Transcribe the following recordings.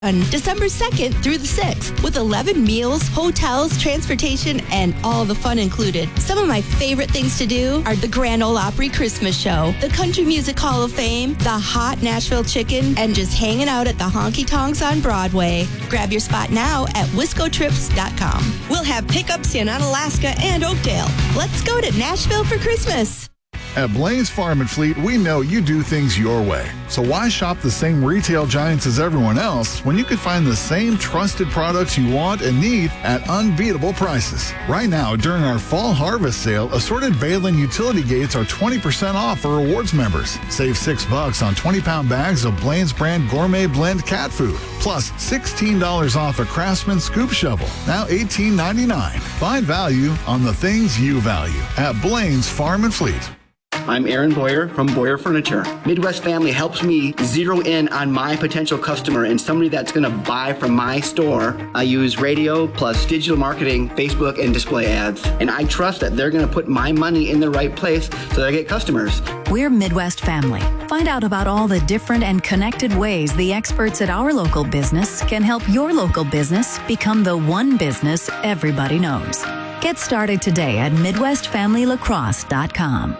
on December 2nd through the 6th with 11 meals, hotels, transportation, and all the fun included. Some of my favorite things to do are the Grand Ole Opry Christmas Show, the Country Music Hall of Fame, the hot Nashville Chicken, and just hanging out at the Honky Tonks on Broadway. Grab your spot now at wiscotrips.com. We'll have pickups in Onalaska and Oakdale. Let's go to Nashville for Christmas. At Blaine's Farm and Fleet, we know you do things your way. So why shop the same retail giants as everyone else when you could find the same trusted products you want and need at unbeatable prices? Right now, during our fall harvest sale, assorted Balin utility gates are 20% off for rewards members. Save $6 on 20-pound bags of Blaine's brand gourmet blend cat food. Plus $16 off a Craftsman scoop shovel, now $18.99. Find value on the things you value at Blaine's Farm and Fleet. I'm Aaron Boyer from Boyer Furniture. Midwest Family helps me zero in on my potential customer and somebody that's going to buy from my store. I use radio plus digital marketing, Facebook, and display ads. And I trust that they're going to put my money in the right place so that I get customers. We're Midwest Family. Find out about all the different and connected ways the experts at our local business can help your local business become the one business everybody knows. Get started today at MidwestFamilyLacrosse.com.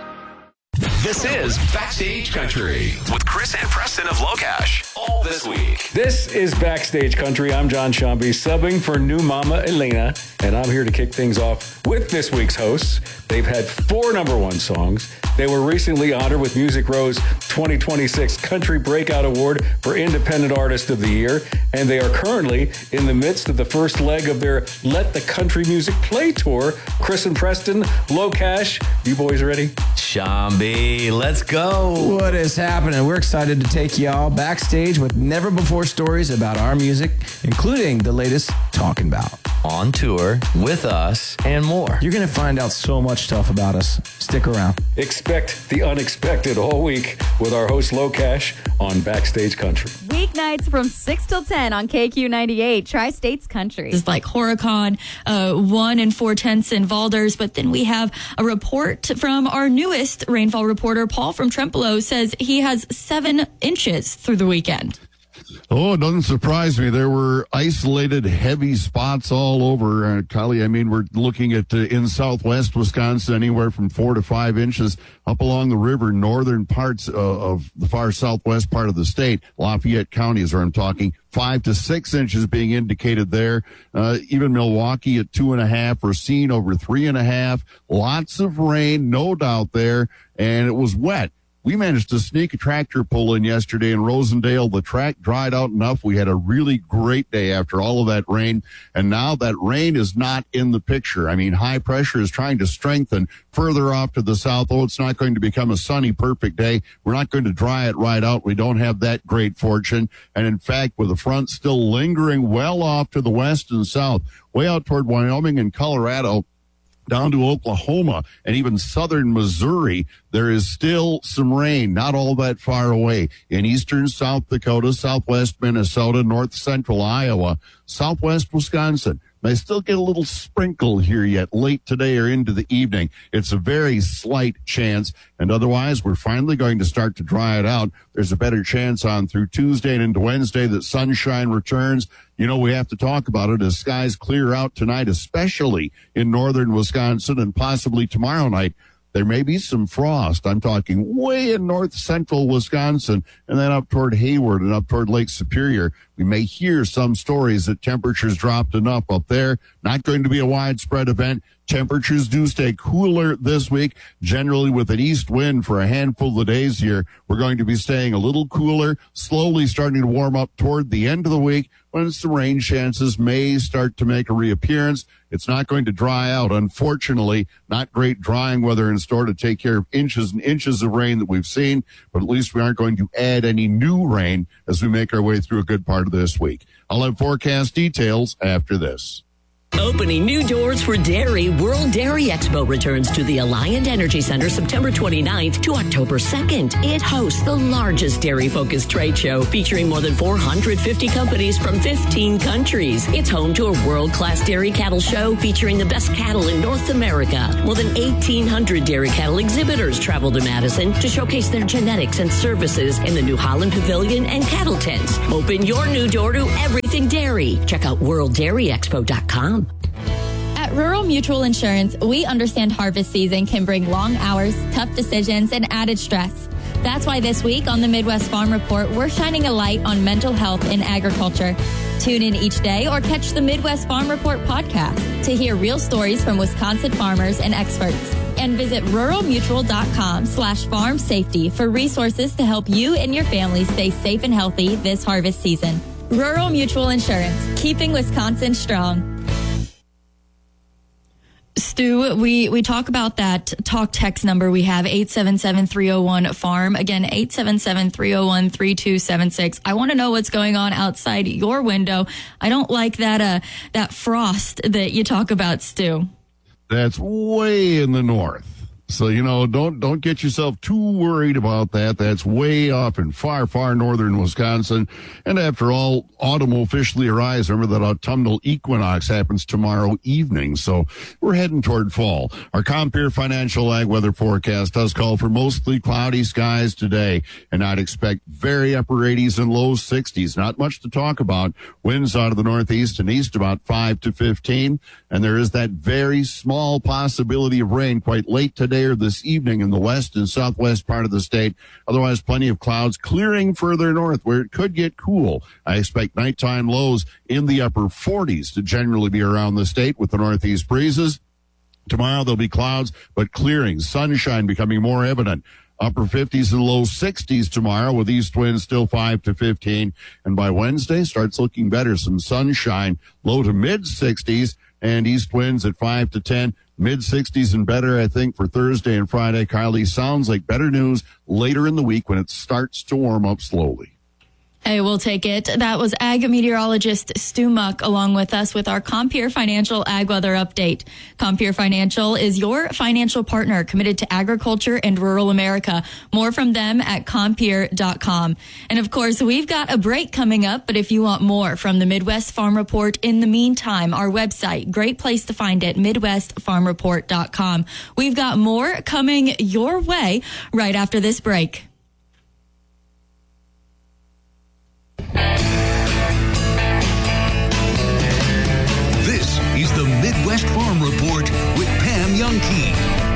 This is Backstage Country with Chris and Preston of Locash. All this week. This is Backstage Country. I'm John Shambi, subbing for new Mama Elena, and I'm here to kick things off with this week's hosts. They've had 4 number 1 songs. They were recently honored with Music Row's 2026 Country Breakout Award for Independent Artist of the Year, and they are currently in the midst of the first leg of their Let the Country Music Play tour. Chris and Preston, Locash, you boys ready? Shambi, let's go. What is happening? We're excited to take y'all backstage with never-before stories about our music, including the latest Talking About. On tour, with us, and more. You're going to find out so much stuff about us. Stick around. Expect the unexpected all week with our host Locash on Backstage Country. Weeknights from 6 till 10 on KQ98, Tri-States Country. It's like Horicon, 1 4/10 in Valders, but then we have a report from our newest rainfall reporter, Paul from Trempealeau, says he has 7 inches through the weekend. Oh, it doesn't surprise me. There were isolated heavy spots all over, Kylie. I mean, we're looking at in southwest Wisconsin, anywhere from 4 to 5 inches up along the river, northern parts of the far southwest part of the state. Lafayette County is where I'm talking. 5 to 6 inches being indicated there. Even Milwaukee at 2.5, Racine over 3.5. Lots of rain, no doubt there, and it was wet. We managed to sneak a tractor pull in yesterday in Rosendale. The track dried out enough. We had a really great day after all of that rain. And now that rain is not in the picture. I mean, high pressure is trying to strengthen further off to the south. Oh, it's not going to become a sunny, perfect day. We're not going to dry it right out. We don't have that great fortune. And in fact, with the front still lingering well off to the west and south, way out toward Wyoming and Colorado, down to Oklahoma and even southern Missouri, there is still some rain, not all that far away. In eastern South Dakota, southwest Minnesota, north central Iowa, southwest Wisconsin. May still get a little sprinkle here yet late today or into the evening. It's a very slight chance, and otherwise we're finally going to start to dry it out. There's a better chance on through Tuesday and into Wednesday that sunshine returns. You know, we have to talk about it as skies clear out tonight, especially in northern Wisconsin, and possibly tomorrow night. There may be some frost. I'm talking way in north central Wisconsin and then up toward Hayward and up toward Lake Superior. We may hear some stories that temperatures dropped enough up there. Not going to be a widespread event. Temperatures do stay cooler this week, generally with an east wind for a handful of days here. We're going to be staying a little cooler, slowly starting to warm up toward the end of the week when some rain chances may start to make a reappearance. It's not going to dry out. Unfortunately, not great drying weather in store to take care of inches and inches of rain that we've seen, but at least we aren't going to add any new rain as we make our way through a good part of this week. I'll have forecast details after this. Opening new doors for dairy, World Dairy Expo returns to the Alliant Energy Center September 29th to October 2nd. It hosts the largest dairy-focused trade show featuring more than 450 companies from 15 countries. It's home to a world-class dairy cattle show featuring the best cattle in North America. More than 1,800 dairy cattle exhibitors travel to Madison to showcase their genetics and services in the New Holland Pavilion and cattle tents. Open your new door to everything dairy. Check out worlddairyexpo.com. At Rural Mutual Insurance, we understand harvest season can bring long hours, tough decisions, and added stress. That's why this week on the Midwest Farm Report, we're shining a light on mental health in agriculture. Tune in each day or catch the Midwest Farm Report podcast to hear real stories from Wisconsin farmers and experts. And visit ruralmutual.com/farm safety for resources to help you and your family stay safe and healthy this harvest season. Rural Mutual Insurance, keeping Wisconsin strong. Stu, we talk about that talk text number we have, 877-301-FARM. Again, 877-301-3276. I want to know what's going on outside your window. I don't like that frost that you talk about, Stu. That's way in the north. So, don't get yourself too worried about that. That's way off in far, far northern Wisconsin. And after all, autumn will officially arise. Remember that autumnal equinox happens tomorrow evening. So we're heading toward fall. Our Compeer Financial Ag Weather forecast does call for mostly cloudy skies today. And I'd expect very upper 80s and low 60s. Not much to talk about. Winds out of the northeast and east about 5 to 15. And there is that very small possibility of rain quite late today or this evening in the west and southwest part of the state. Otherwise, plenty of clouds clearing further north where it could get cool. I expect nighttime lows in the upper 40s to generally be around the state with the northeast breezes. Tomorrow there'll be clouds, but clearing, sunshine becoming more evident. Upper 50s and low 60s tomorrow with east winds still 5 to 15. And by Wednesday starts looking better. Some sunshine, low to mid 60s and east winds at 5 to 10. Mid 60s and better, I think, for Thursday and Friday. Kylie, sounds like better news later in the week when it starts to warm up slowly. Hey, we'll take it. That was ag meteorologist Stu Muck along with us with our Compeer Financial Ag Weather Update. Compeer Financial is your financial partner committed to agriculture and rural America. More from them at Compeer.com. And of course, we've got a break coming up, but if you want more from the Midwest Farm Report in the meantime, our website, great place to find it, MidwestFarmReport.com. We've got more coming your way right after this break. This is the Midwest Farm Report with Pam Youngkey.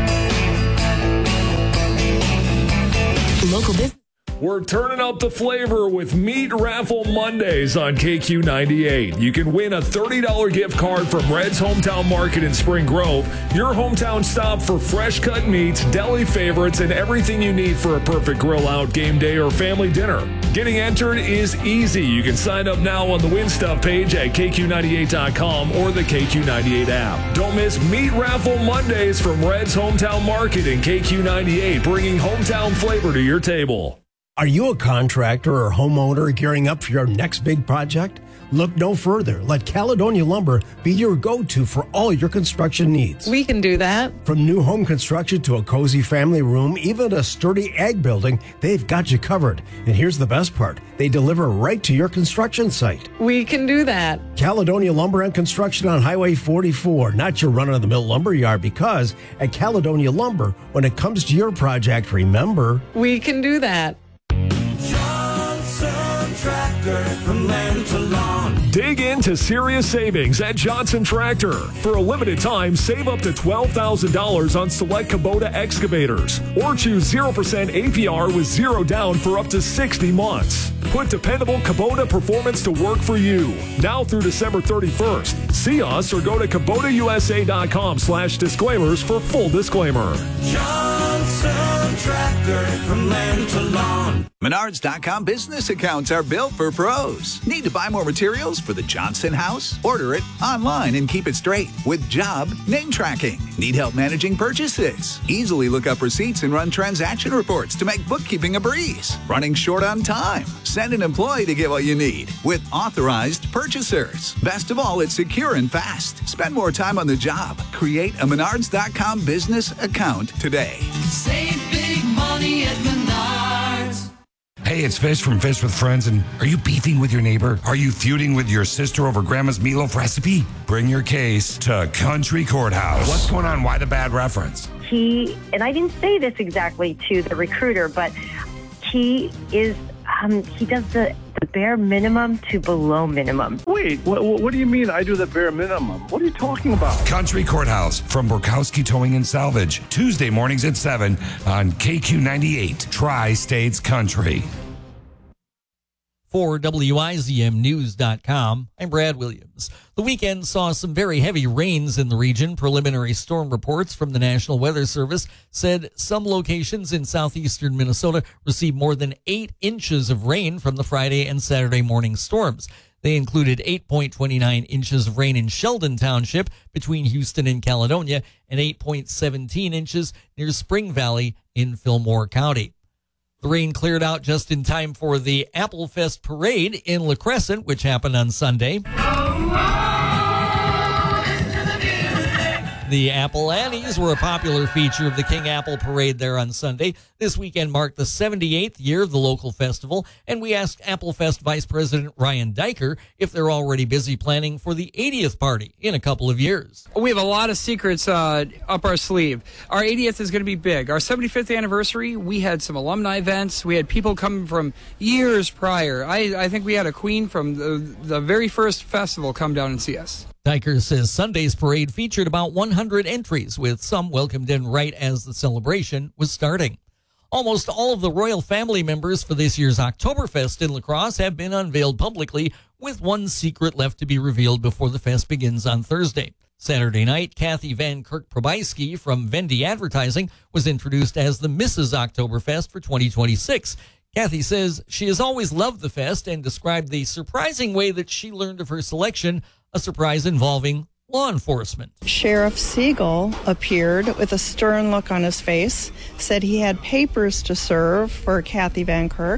Local business. We're turning up the flavor with Meat Raffle Mondays on KQ98. You can win a $30 gift card from Red's Hometown Market in Spring Grove, your hometown stop for fresh cut meats, deli favorites, and everything you need for a perfect grill out, game day, or family dinner. Getting entered is easy. You can sign up now on the Win Stuff page at KQ98.com or the KQ98 app. Don't miss Meat Raffle Mondays from Red's Hometown Market in KQ98, bringing hometown flavor to your table. Are you a contractor or homeowner gearing up for your next big project? Look no further. Let Caledonia Lumber be your go-to for all your construction needs. We can do that. From new home construction to a cozy family room, even a sturdy ag building, they've got you covered. And here's the best part. They deliver right to your construction site. We can do that. Caledonia Lumber and Construction on Highway 44, not your run-of-the-mill lumber yard, because at Caledonia Lumber, when it comes to your project, remember, we can do that. Tractor from land to lawn. Dig into serious savings at Johnson Tractor. For a limited time, save up to $12,000 on select Kubota excavators. Or choose 0% APR with zero down for up to 60 months. Put dependable Kubota performance to work for you. Now through December 31st. See us or go to KubotaUSA.com/disclaimers for full disclaimer. Johnson tractor from land to lawn. Menards.com business accounts are built for pros. Need to buy more materials for the Johnson house? Order it online and keep it straight with job name tracking. Need help managing purchases? Easily look up receipts and run transaction reports to make bookkeeping a breeze. Running short on time? Send an employee to get what you need with authorized purchasers. Best of all, it's secure and fast. Spend more time on the job. Create a Menards.com business account today. Save big money at Menards. Hey, it's Fish from Fish with Friends, and are you beefing with your neighbor? Are you feuding with your sister over Grandma's meatloaf recipe? Bring your case to Country Courthouse. What's going on? Why the bad reference? And I didn't say this exactly to the recruiter, but he does the bare minimum to below minimum. Wait, what do you mean I do the bare minimum? What are you talking about? Country Courthouse from Borkowski Towing and Salvage. Tuesday mornings at 7 on KQ98, Tri-States Country. For WIZMnews.com, I'm Brad Williams. The weekend saw some very heavy rains in the region. Preliminary storm reports from the National Weather Service said some locations in southeastern Minnesota received more than 8 inches of rain from the Friday and Saturday morning storms. They included 8.29 inches of rain in Sheldon Township between Houston and Caledonia and 8.17 inches near Spring Valley in Fillmore County. The rain cleared out just in time for the Apple Fest parade in La Crescent, which happened on Sunday. The Apple Annies were a popular feature of the King Apple Parade there on Sunday. This weekend marked the 78th year of the local festival, and we asked Apple Fest Vice President Ryan Diker if they're already busy planning for the 80th party in a couple of years. We have a lot of secrets up our sleeve. Our 80th is going to be big. Our 75th anniversary, we had some alumni events. We had people coming from years prior. I think we had a queen from the very first festival come down and see us. Diker says Sunday's parade featured about 100 entries, with some welcomed in right as the celebration was starting. Almost all of the royal family members for this year's Oktoberfest in La Crosse have been unveiled publicly, with one secret left to be revealed before the fest begins on Thursday. Saturday night, Kathy Van Kirk-Probysky from Vendy Advertising was introduced as the Mrs. Oktoberfest for 2026. Kathy says she has always loved the fest and described the surprising way that she learned of her selection, a surprise involving law enforcement. Sheriff Siegel appeared with a stern look on his face, said he had papers to serve for Kathy Van Kirk,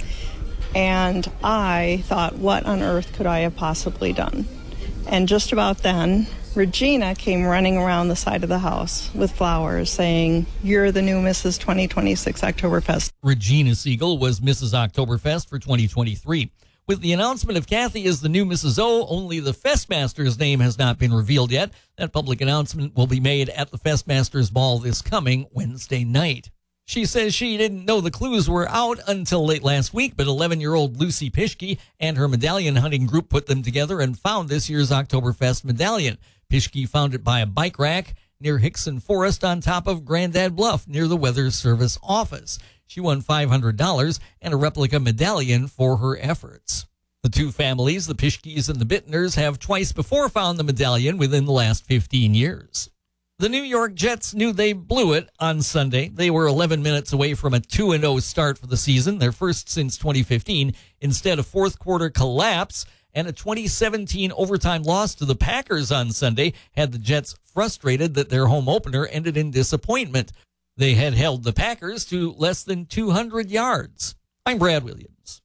and I thought, what on earth could I have possibly done? And just about then, Regina came running around the side of the house with flowers saying, "You're the new Mrs. 2026 Oktoberfest." Regina Siegel was Mrs. Oktoberfest for 2023. With the announcement of Kathy as the new Mrs. O, only the Festmaster's name has not been revealed yet. That public announcement will be made at the Festmaster's Ball this coming Wednesday night. She says she didn't know the clues were out until late last week, but 11-year-old Lucy Pischke and her medallion hunting group put them together and found this year's Oktoberfest medallion. Pischke found it by a bike rack near Hickson Forest on top of Grandad Bluff near the Weather Service office. She won $500 and a replica medallion for her efforts. The two families, the Pischkes and the Bittners, have twice before found the medallion within the last 15 years. The New York Jets knew they blew it on Sunday. They were 11 minutes away from a 2-0 start for the season, their first since 2015. Instead, a fourth quarter collapse and a 2017 overtime loss to the Packers on Sunday had the Jets frustrated that their home opener ended in disappointment. They had held the Packers to less than 200 yards. I'm Brad Williams.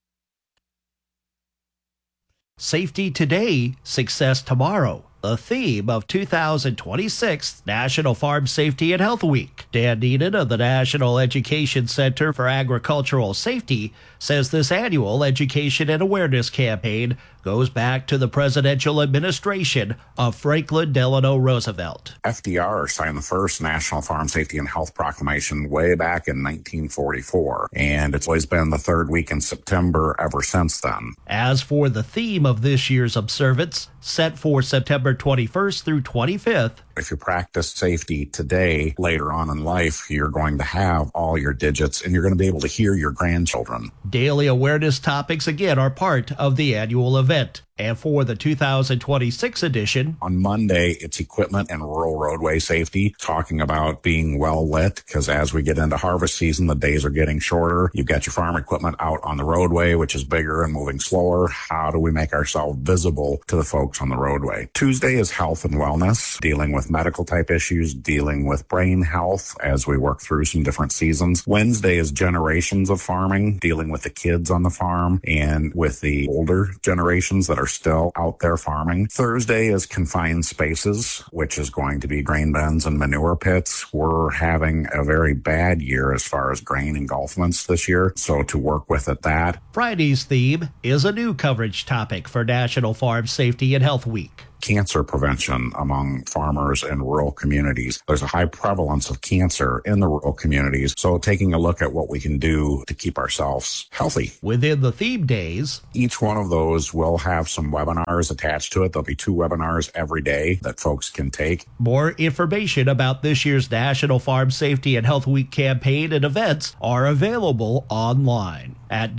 Safety today, success tomorrow. The theme of 2026 National Farm Safety and Health Week. Dan Neenan of the National Education Center for Agricultural Safety says this annual education and awareness campaign goes back to the presidential administration of Franklin Delano Roosevelt. FDR signed the first National Farm Safety and Health Proclamation way back in 1944, and it's always been the third week in September ever since then. As for the theme of this year's observance, set for September 21st through 25th, If you practice safety today, later on in life, you're going to have all your digits and you're going to be able to hear your grandchildren. Daily awareness topics, again, are part of the annual event. And for the 2026 edition, on Monday, it's equipment and rural roadway safety, talking about being well lit, because as we get into harvest season, the days are getting shorter. You've got your farm equipment out on the roadway, which is bigger and moving slower. How do we make ourselves visible to the folks on the roadway? Tuesday is health and wellness, dealing with medical type issues, dealing with brain health as we work through some different seasons. Wednesday is generations of farming, dealing with the kids on the farm and with the older generations that are still out there farming. Thursday is confined spaces, which is going to be grain bins and manure pits. We're having a very bad year as far as grain engulfments this year, so to work with that. Friday's theme is a new coverage topic for National Farm Safety and Health Week. Cancer prevention among farmers in rural communities. There's a high prevalence of cancer in the rural communities, so taking a look at what we can do to keep ourselves healthy. Within the theme days, each one of those will have some webinars attached to it. There'll be 2 webinars every day that folks can take. More information about this year's National Farm Safety and Health Week campaign and events are available online at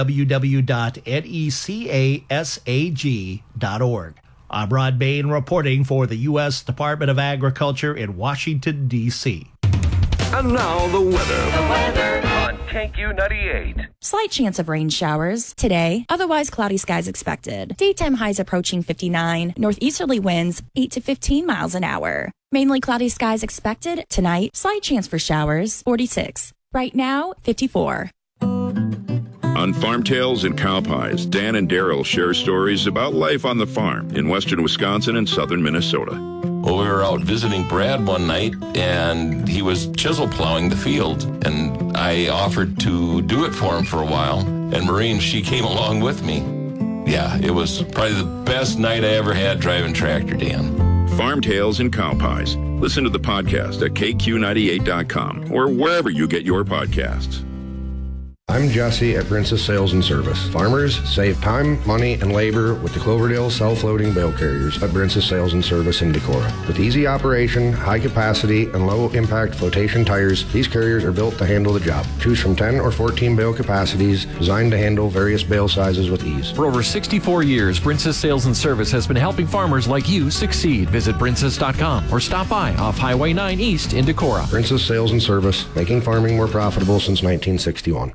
www.necasag.org. I'm Rod Bain reporting for the U.S. Department of Agriculture in Washington, D.C. And now the weather on KQ98. Slight chance of rain showers today, otherwise cloudy skies expected. Daytime highs approaching 59, northeasterly winds 8 to 15 miles an hour. Mainly cloudy skies expected tonight, slight chance for showers 46. Right now, 54. On Farm Tales and Cow Pies, Dan and Daryl share stories about life on the farm in western Wisconsin and southern Minnesota. Well, we were out visiting Brad one night, and he was chisel plowing the field, and I offered to do it for him for a while, and Maureen, she came along with me. Yeah, it was probably the best night I ever had driving tractor, Dan. Farm Tales and Cow Pies. Listen to the podcast at KQ98.com or wherever you get your podcasts. I'm Jesse at Princess Sales and Service. Farmers save time, money, and labor with the Cloverdale self-loading bale carriers at Princess Sales and Service in Decorah. With easy operation, high capacity, and low-impact flotation tires, these carriers are built to handle the job. Choose from 10 or 14 bale capacities designed to handle various bale sizes with ease. For over 64 years, Princess Sales and Service has been helping farmers like you succeed. Visit princess.com or stop by off Highway 9 East in Decorah. Princess Sales and Service, making farming more profitable since 1961.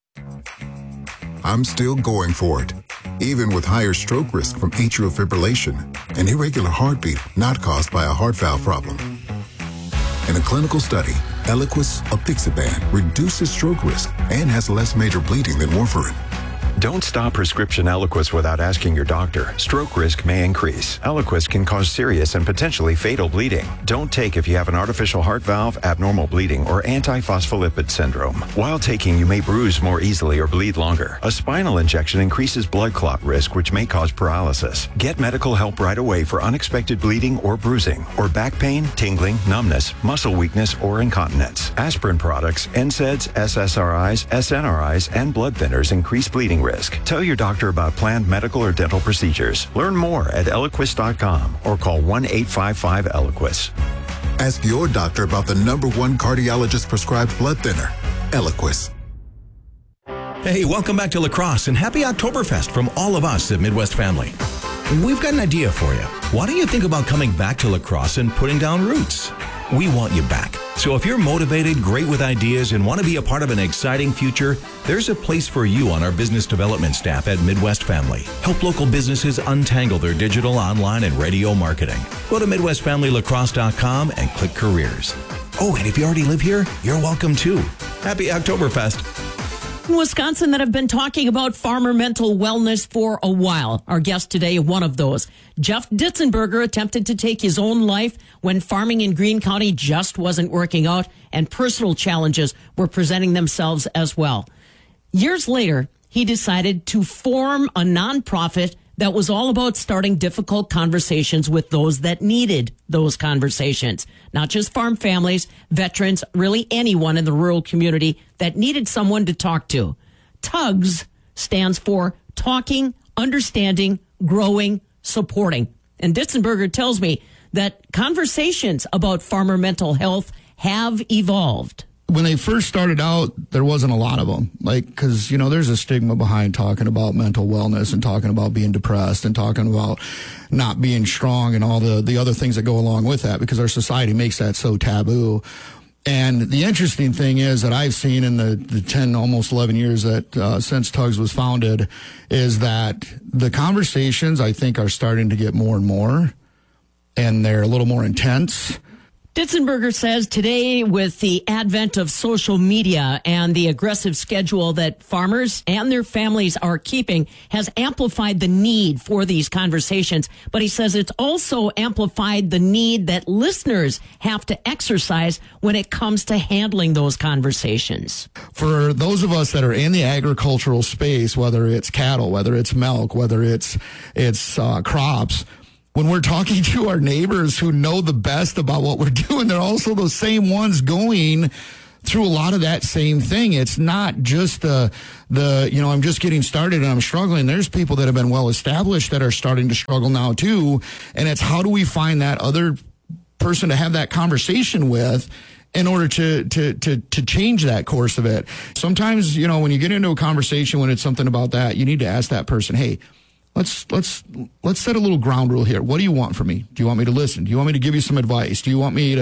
I'm still going for it, even with higher stroke risk from atrial fibrillation and irregular heartbeat not caused by a heart valve problem. In a clinical study, Eliquis apixaban reduces stroke risk and has less major bleeding than warfarin. Don't stop prescription Eliquis without asking your doctor. Stroke risk may increase. Eliquis can cause serious and potentially fatal bleeding. Don't take if you have an artificial heart valve, abnormal bleeding, or antiphospholipid syndrome. While taking, you may bruise more easily or bleed longer. A spinal injection increases blood clot risk, which may cause paralysis. Get medical help right away for unexpected bleeding or bruising, or back pain, tingling, numbness, muscle weakness, or incontinence. Aspirin products, NSAIDs, SSRIs, SNRIs, and blood thinners increase bleeding risk. Tell your doctor about planned medical or dental procedures. Learn more at Eliquis.com or call 1-855-ELIQUIS. Ask your doctor about the #1 cardiologist prescribed blood thinner, Eliquis. Hey, welcome back to La Crosse and happy Oktoberfest from all of us at Midwest Family. We've got an idea for you. Why don't you think about coming back to La Crosse and putting down roots? We want you back. So if you're motivated, great with ideas, and want to be a part of an exciting future, there's a place for you on our business development staff at Midwest Family. Help local businesses untangle their digital, online, and radio marketing. Go to MidwestFamilyLaCrosse.com and click Careers. Oh, and if you already live here, you're welcome too. Happy Oktoberfest. Wisconsin that have been talking about farmer mental wellness for a while. Our guest today, one of those. Jeff Ditzenberger attempted to take his own life when farming in Greene County just wasn't working out and personal challenges were presenting themselves as well. Years later, he decided to form a nonprofit that was all about starting difficult conversations with those that needed those conversations. Not just farm families, veterans, really anyone in the rural community that needed someone to talk to. TUGS stands for Talking, Understanding, Growing, Supporting. And Ditzenberger tells me that conversations about farmer mental health have evolved. When they first started out, there wasn't a lot of them. Because, there's a stigma behind talking about mental wellness and talking about being depressed and talking about not being strong and all the other things that go along with that, because our society makes that so taboo. And the interesting thing is that I've seen in the 10, almost 11 years that since Tugs was founded, is that the conversations, I think, are starting to get more and more, and they're a little more intense. Ditzenberger says today, with the advent of social media and the aggressive schedule that farmers and their families are keeping, has amplified the need for these conversations. But he says it's also amplified the need that listeners have to exercise when it comes to handling those conversations. For those of us that are in the agricultural space, whether it's cattle, whether it's milk, whether it's crops, when we're talking to our neighbors who know the best about what we're doing, they're also those same ones going through a lot of that same thing. It's not just the I'm just getting started and I'm struggling. There's people that have been well established that are starting to struggle now too. And it's how do we find that other person to have that conversation with in order to change that course of it. Sometimes, when you get into a conversation, when it's something about that, you need to ask that person, hey, Let's set a little ground rule here. What do you want from me? Do you want me to listen? Do you want me to give you some advice? Do you want me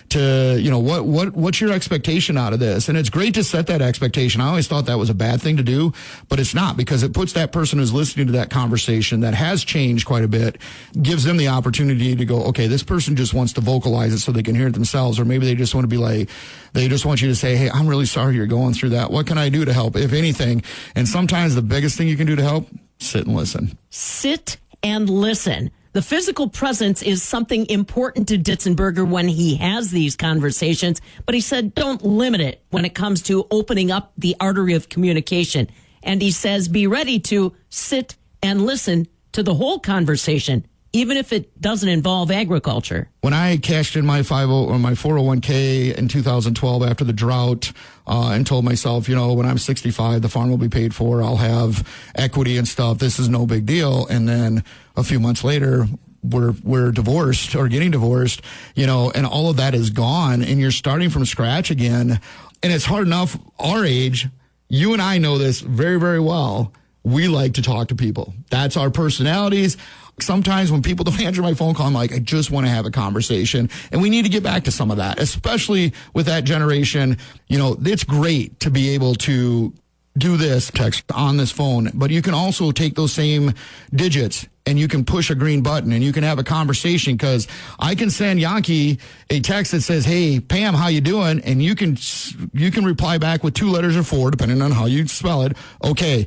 to what's your expectation out of this? And it's great to set that expectation. I always thought that was a bad thing to do, but it's not, because it puts that person who's listening to that conversation that has changed quite a bit, gives them the opportunity to go, okay, this person just wants to vocalize it so they can hear it themselves, or maybe they just want to be like, they just want you to say, hey, I'm really sorry you're going through that. What can I do to help, if anything? And sometimes the biggest thing you can do to help, sit and listen. Sit and listen. The physical presence is something important to Ditzenberger when he has these conversations, but he said don't limit it when it comes to opening up the artery of communication. And he says be ready to sit and listen to the whole conversation, even if it doesn't involve agriculture. When I cashed in my 401k in 2012 after the drought, and told myself, when I'm 65, the farm will be paid for, I'll have equity and stuff, this is no big deal. And then a few months later, we're divorced or getting divorced, and all of that is gone, and you're starting from scratch again. And it's hard enough, our age, you and I know this very, very well. We like to talk to people. That's our personalities. Sometimes when people don't answer my phone call, I'm like, I just want to have a conversation. And we need to get back to some of that, especially with that generation. It's great to be able to do this text on this phone, but you can also take those same digits and you can push a green button and you can have a conversation, because I can send Yankee a text that says, hey, Pam, how you doing? And you can reply back with 2 letters or 4, depending on how you spell it. Okay.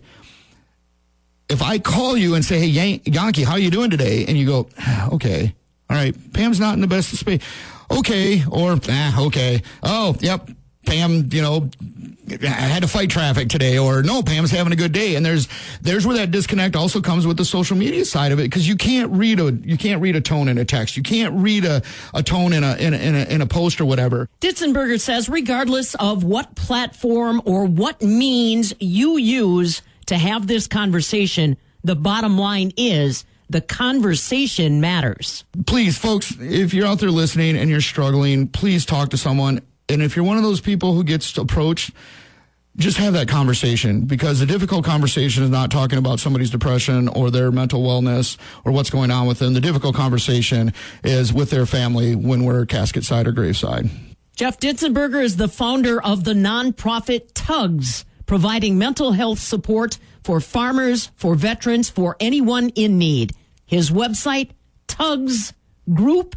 If I call you and say, hey, Yankee, how you doing today? And you go, okay, all right, Pam's not in the best space. Okay, or, okay. Oh, yep, Pam, I had to fight traffic today, or no, Pam's having a good day. And there's where that disconnect also comes with the social media side of it, because you can't read a tone in a text. You can't read a tone in a post or whatever. Ditzenberger says, regardless of what platform or what means you use to have this conversation, the bottom line is the conversation matters. Please, folks, if you're out there listening and you're struggling, please talk to someone. And if you're one of those people who gets approached, just have that conversation, because the difficult conversation is not talking about somebody's depression or their mental wellness or what's going on with them. The difficult conversation is with their family when we're casket side or graveside. Jeff Ditzenberger is the founder of the nonprofit Tugs, providing mental health support for farmers, for veterans, for anyone in need. His website, tugsgroup.org.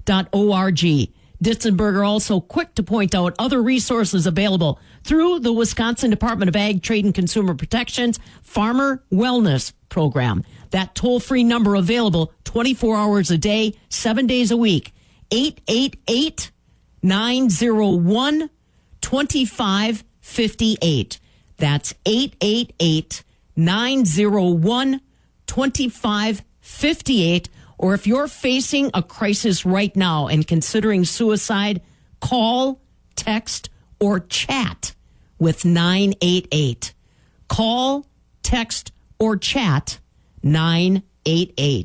Ditzenberger also quick to point out other resources available through the Wisconsin Department of Ag, Trade, and Consumer Protection's Farmer Wellness Program. That toll-free number available 24 hours a day, 7 days a week, 888-901-2558. That's 888-901-2558. Or if you're facing a crisis right now and considering suicide, call, text, or chat with 988. Call, text, or chat 988.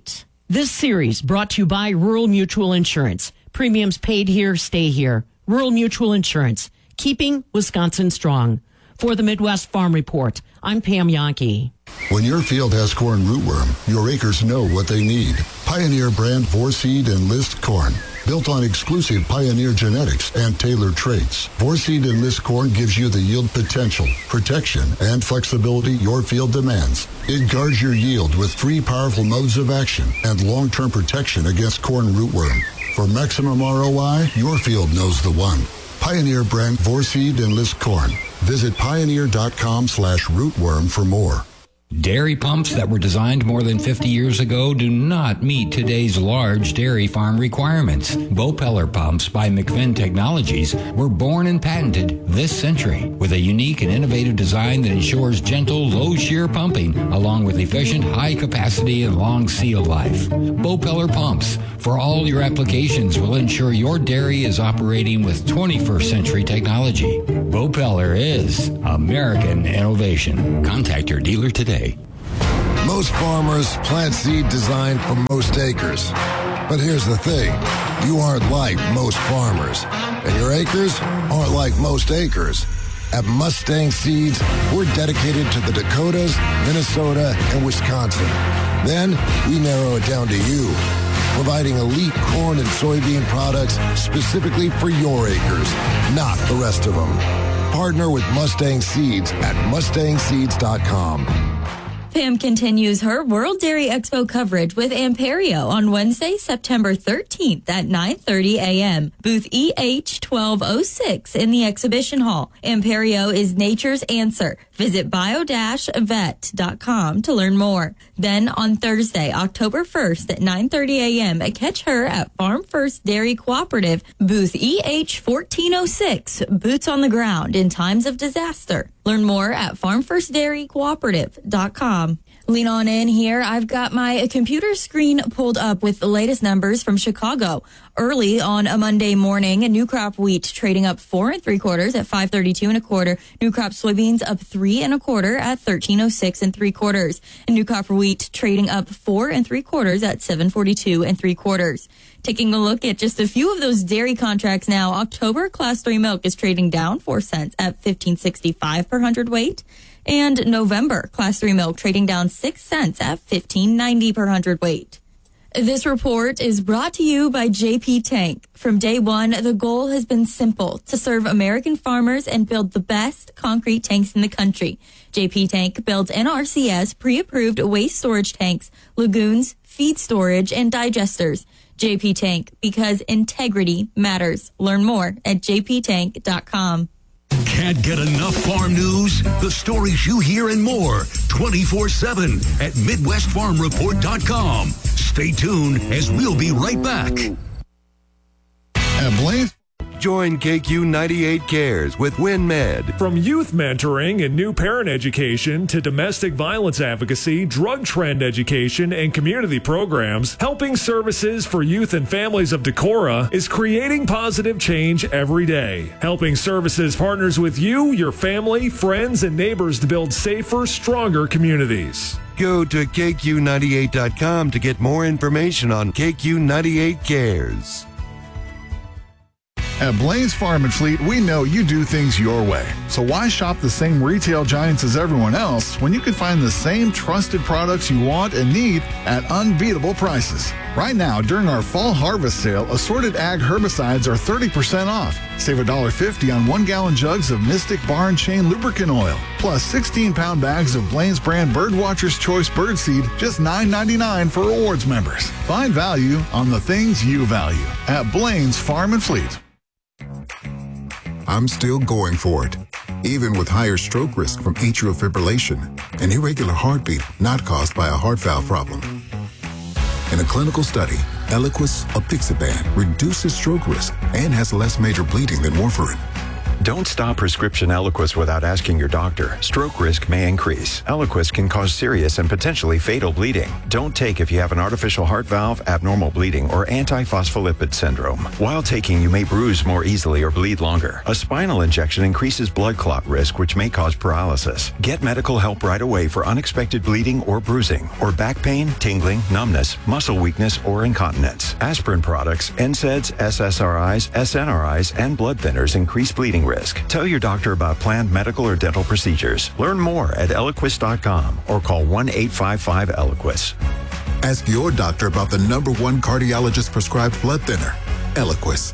This series brought to you by Rural Mutual Insurance. Premiums paid here, stay here. Rural Mutual Insurance, keeping Wisconsin strong. For the Midwest Farm Report, I'm Pam Yonke. When your field has corn rootworm, your acres know what they need. Pioneer brand Vorseed Enlist corn. Built on exclusive Pioneer genetics and tailored traits, Vorseed Enlist corn gives you the yield potential, protection, and flexibility your field demands. It guards your yield with 3 powerful modes of action and long-term protection against corn rootworm. For maximum ROI, your field knows the one. Pioneer brand Vorseed Enlist corn. Visit pioneer.com/rootworm for more. Dairy pumps that were designed more than 50 years ago do not meet today's large dairy farm requirements. Bopeller pumps by McFinn Technologies were born and patented this century with a unique and innovative design that ensures gentle, low-shear pumping along with efficient, high capacity and long seal life. Bopeller pumps for all your applications will ensure your dairy is operating with 21st century technology. Bopeller is American innovation. Contact your dealer today. Most farmers plant seed designed for most acres. But here's the thing, you aren't like most farmers, and your acres aren't like most acres. At Mustang Seeds, we're dedicated to the Dakotas, Minnesota, and Wisconsin. Then we narrow it down to you, providing elite corn and soybean products specifically for your acres, not the rest of them. Partner with Mustang Seeds at mustangseeds.com. Pam continues her World Dairy Expo coverage with Amperio on Wednesday, September 13th at 9:30 a.m. Booth EH1206 in the exhibition hall. Amperio is nature's answer. Visit bio-vet.com to learn more. Then on Thursday, October 1st at 9:30 a.m. catch her at Farm First Dairy Cooperative, booth EH1406, boots on the ground in times of disaster. Learn more at farmfirstdairycooperative.com. Lean on in here. I've got my computer screen pulled up with the latest numbers from Chicago. Early on a Monday morning, new crop wheat trading up 4 3/4 at 5.32 1/4. New crop soybeans up 3 1/4 at 13.06 3/4. And new crop wheat trading up 4 3/4 at 7.42 3/4. Taking a look at just a few of those dairy contracts now, October Class 3 milk is trading down 4 cents at 15.65 per hundredweight. And November Class 3 milk trading down 6 cents at 15.90 per hundredweight. This report is brought to you by JP Tank. From day one, the goal has been simple: to serve American farmers and build the best concrete tanks in the country. JP Tank builds NRCS pre-approved waste storage tanks, lagoons, feed storage, and digesters. JP Tank, because integrity matters. Learn more at jptank.com. Can't get enough farm news? The stories you hear and more 24/7 at MidwestFarmReport.com. Stay tuned as we'll be right back. At Blaine, join KQ 98 Cares with WinMed. From youth mentoring and new parent education to domestic violence advocacy, drug trend education, and community programs, Helping Services for Youth and Families of Decorah is creating positive change every day. Helping Services partners with you, your family, friends, and neighbors to build safer, stronger communities. Go to KQ98.com to get more information on KQ 98 Cares. At Blaine's Farm and Fleet, we know you do things your way. So why shop the same retail giants as everyone else when you can find the same trusted products you want and need at unbeatable prices? Right now, during our fall harvest sale, assorted ag herbicides are 30% off. Save $1.50 on 1-gallon jugs of Mystic Bar and Chain lubricant oil, plus 16-pound bags of Blaine's brand Birdwatcher's Choice birdseed, just $9.99 for rewards members. Find value on the things you value at Blaine's Farm and Fleet. I'm still going for it, even with higher stroke risk from atrial fibrillation, an irregular heartbeat not caused by a heart valve problem. In a clinical study, Eliquis apixaban reduces stroke risk and has less major bleeding than warfarin. Don't stop prescription Eliquis without asking your doctor. Stroke risk may increase. Eliquis can cause serious and potentially fatal bleeding. Don't take if you have an artificial heart valve, abnormal bleeding, or antiphospholipid syndrome. While taking, you may bruise more easily or bleed longer. A spinal injection increases blood clot risk, which may cause paralysis. Get medical help right away for unexpected bleeding or bruising, or back pain, tingling, numbness, muscle weakness, or incontinence. Aspirin products, NSAIDs, SSRIs, SNRIs, and blood thinners increase bleeding risk. Tell your doctor about planned medical or dental procedures. Learn more at Eliquis.com or call 1-855-ELIQUIS. Ask your doctor about the #1 cardiologist prescribed blood thinner, Eliquis.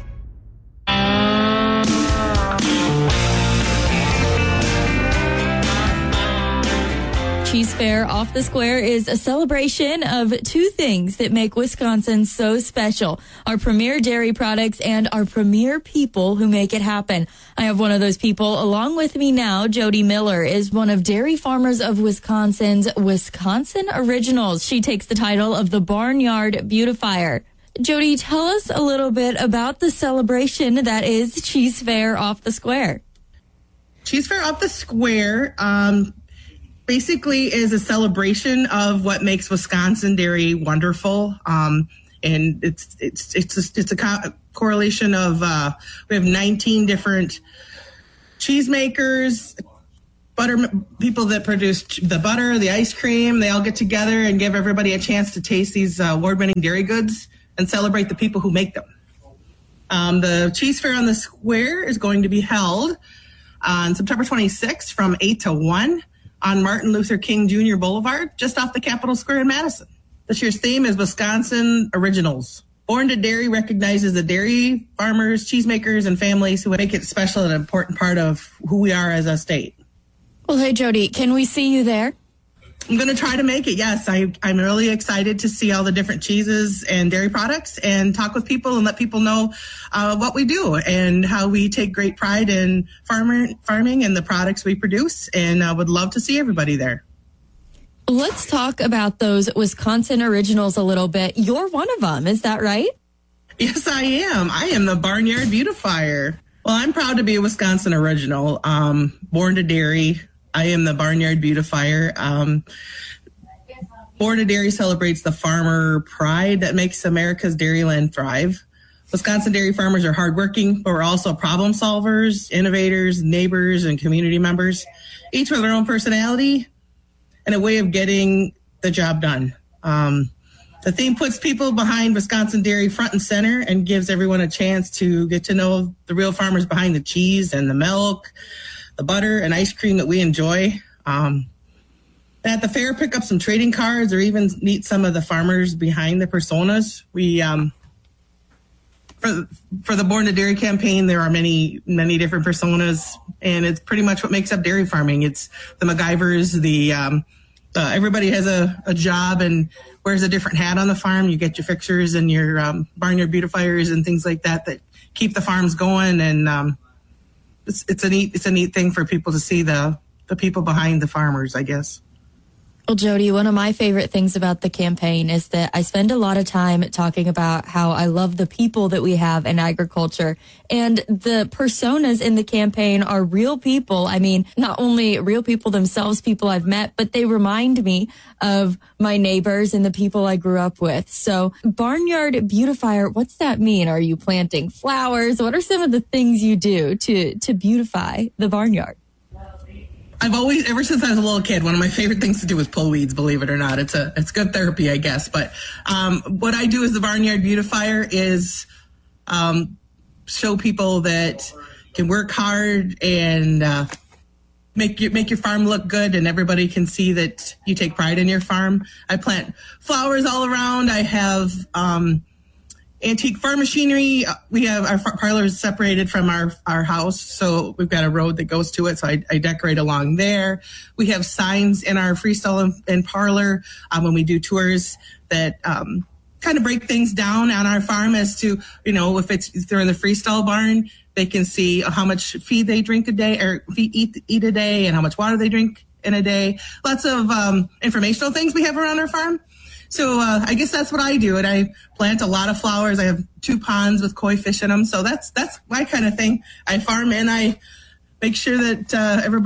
Cheese Fair Off the Square is a celebration of two things that make Wisconsin so special: our premier dairy products and our premier people who make it happen. I have one of those people along with me now. Jody Miller is one of Dairy Farmers of Wisconsin's Wisconsin Originals. She takes the title of the Barnyard Beautifier. Jody, tell us a little bit about the celebration that is Cheese Fair Off the Square. Cheese Fair Off the Square, basically is a celebration of what makes Wisconsin dairy wonderful. And it's a correlation of, we have 19 different cheesemakers, butter people that produce the butter, the ice cream. They all get together and give everybody a chance to taste these award-winning dairy goods and celebrate the people who make them. The Cheese Fair on the Square is going to be held on September 26th from 8 to 1. On Martin Luther King Jr. Boulevard, just off the Capitol Square in Madison. This year's theme is Wisconsin Originals. Born to Dairy recognizes the dairy farmers, cheesemakers, and families who make it special and an important part of who we are as a state. Well, hey, Jody, can we see you there? I'm going to try to make it, yes. I'm really excited to see all the different cheeses and dairy products and talk with people and let people know what we do and how we take great pride in farming and the products we produce. And I would love to see everybody there. Let's talk about those Wisconsin Originals a little bit. You're one of them, is that right? Yes, I am. I am the Barnyard Beautifier. Well, I'm proud to be a Wisconsin Original, born to dairy. I am the Barnyard Beautifier. Born to Dairy celebrates the farmer pride that makes America's dairyland thrive. Wisconsin dairy farmers are hardworking, but we're also problem solvers, innovators, neighbors, and community members, each with their own personality and a way of getting the job done. The theme puts people behind Wisconsin dairy front and center and gives everyone a chance to get to know the real farmers behind the cheese and the milk, the butter and ice cream that we enjoy. At the fair, pick up some trading cards or even meet some of the farmers behind the personas. We, for the Born to Dairy campaign, there are many different personas, and it's pretty much what makes up dairy farming. It's the MacGyvers, everybody has a job and wears a different hat on the farm. You get your fixers and your barnyard beautifiers and things like that keep the farms going, and it's a neat thing for people to see the people behind the farmers, I guess. Well, Jody, one of my favorite things about the campaign is that I spend a lot of time talking about how I love the people that we have in agriculture. And the personas in the campaign are real people. I mean, not only real people themselves, people I've met, but they remind me of my neighbors and the people I grew up with. So Barnyard Beautifier, what's that mean? Are you planting flowers? What are some of the things you do to beautify the barnyard? Ever since I was a little kid, one of my favorite things to do was pull weeds, believe it or not. It's good therapy, I guess. But what I do as the Barnyard Beautifier is show people that can work hard and make your farm look good, and everybody can see that you take pride in your farm. I plant flowers all around. I have antique farm machinery. We have our parlor is separated from our house, so we've got a road that goes to it, so I decorate along there. We have signs in our freestyle and parlor when we do tours that kind of break things down on our farm as to, if they're in the freestyle barn, they can see how much feed they drink a day or eat a day and how much water they drink in a day. Lots of informational things we have around our farm. So I guess that's what I do. And I plant a lot of flowers. I have 2 ponds with koi fish in them. So that's my kind of thing. I farm and I make sure that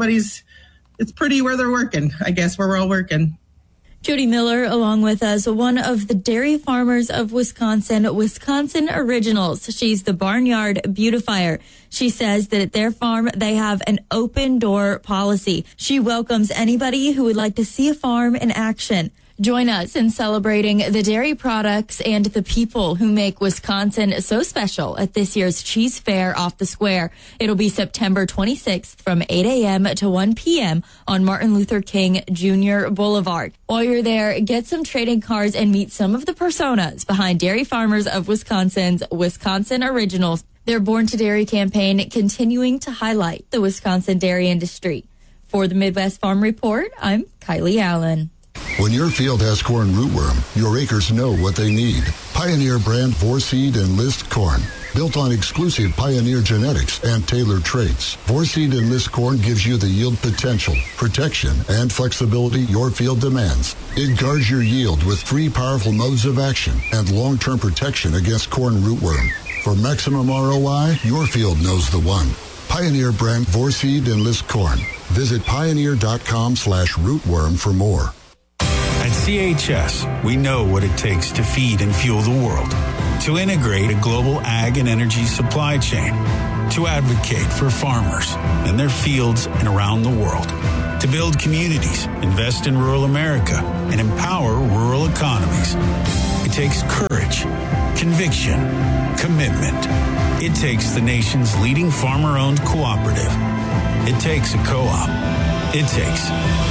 it's pretty where they're working, I guess, where we're all working. Jody Miller, along with us, one of the dairy farmers of Wisconsin, Wisconsin Originals. She's the Barnyard Beautifier. She says that at their farm, they have an open door policy. She welcomes anybody who would like to see a farm in action. Join us in celebrating the dairy products and the people who make Wisconsin so special at this year's Cheese Fair off the Square. It'll be September 26th from 8 a.m. to 1 p.m. on Martin Luther King Jr. Boulevard. While you're there, get some trading cards and meet some of the personas behind dairy farmers of Wisconsin's Wisconsin Originals. Their Born to Dairy campaign continuing to highlight the Wisconsin dairy industry. For the Midwest Farm Report, I'm Kylie Allen. When your field has corn rootworm, your acres know what they need. Pioneer brand Vorseed Enlist corn. Built on exclusive Pioneer genetics and tailored traits, Vorseed Enlist corn gives you the yield potential, protection, and flexibility your field demands. It guards your yield with 3 powerful modes of action and long-term protection against corn rootworm. For maximum ROI, your field knows the one. Pioneer brand Vorseed Enlist corn. Visit pioneer.com/rootworm for more. At CHS, we know what it takes to feed and fuel the world, to integrate a global ag and energy supply chain, to advocate for farmers and their fields and around the world, to build communities, invest in rural America, and empower rural economies. It takes courage, conviction, commitment. It takes the nation's leading farmer-owned cooperative. It takes a co-op. It takes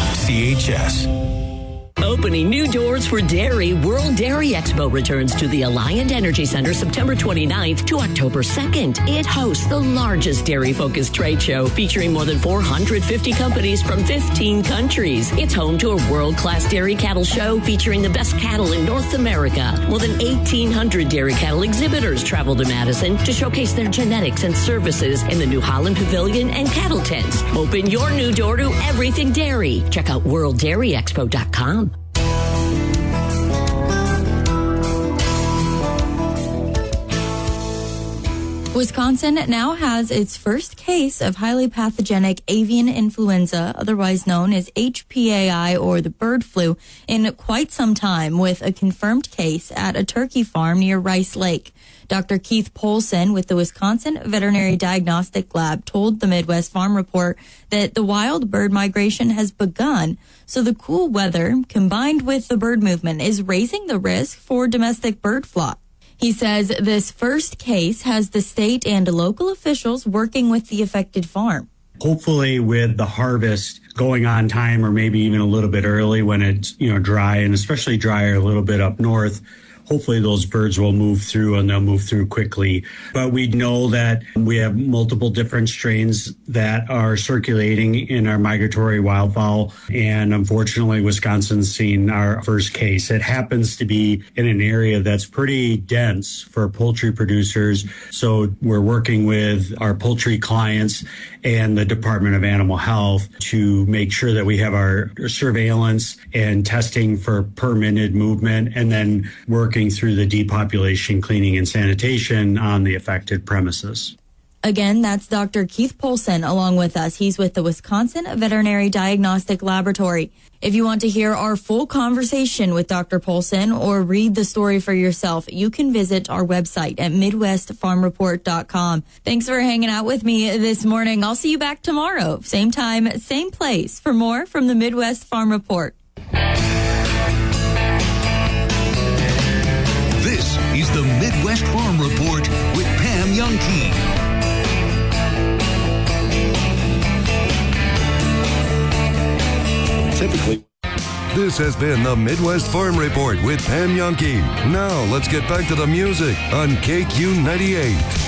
CHS. Opening new doors for dairy, World Dairy Expo returns to the Alliant Energy Center September 29th to October 2nd. It hosts the largest dairy-focused trade show featuring more than 450 companies from 15 countries. It's home to a world-class dairy cattle show featuring the best cattle in North America. More than 1,800 dairy cattle exhibitors travel to Madison to showcase their genetics and services in the New Holland Pavilion and cattle tents. Open your new door to everything dairy. Check out worlddairyexpo.com. Wisconsin now has its first case of highly pathogenic avian influenza, otherwise known as HPAI or the bird flu, in quite some time, with a confirmed case at a turkey farm near Rice Lake. Dr. Keith Polson with the Wisconsin Veterinary Diagnostic Lab told the Midwest Farm Report that the wild bird migration has begun, so the cool weather combined with the bird movement is raising the risk for domestic bird flock. He says this first case has the state and local officials working with the affected farm. Hopefully with the harvest going on time or maybe even a little bit early when it's, dry, and especially drier a little bit up north, hopefully those birds will move through and they'll move through quickly. But we know that we have multiple different strains that are circulating in our migratory wildfowl. And unfortunately, Wisconsin's seen our first case. It happens to be in an area that's pretty dense for poultry producers. So we're working with our poultry clients and the Department of Animal Health to make sure that we have our surveillance and testing for permitted movement, and then working through the depopulation, cleaning, and sanitation on the affected premises. Again, that's Dr. Keith Polson along with us. He's with the Wisconsin Veterinary Diagnostic Laboratory. If you want to hear our full conversation with Dr. Polson or read the story for yourself, you can visit our website at MidwestFarmReport.com. Thanks for hanging out with me this morning. I'll see you back tomorrow, same time, same place, for more from the Midwest Farm Report. This is the Midwest Farm Report with Pam Youngkey. Typically, this has been the Midwest Farm Report with Pam Youngkey. Now let's get back to the music on KQ 98.